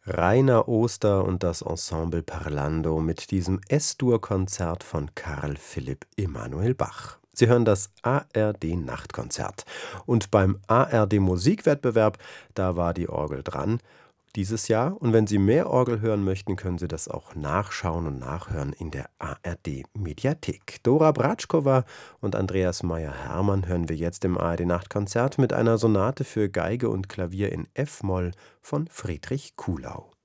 Rainer Oster und das Ensemble Parlando mit diesem S-Dur-Konzert von Carl Philipp Emanuel Bach. Sie hören das ARD-Nachtkonzert. Und beim ARD-Musikwettbewerb, da war die Orgel dran dieses Jahr. Und wenn Sie mehr Orgel hören möchten, können Sie das auch nachschauen und nachhören in der ARD-Mediathek. Dora Bratschkova und Andreas Meyer-Hermann hören wir jetzt im ARD-Nachtkonzert mit einer Sonate für Geige und Klavier in F-Moll von Friedrich Kuhlau.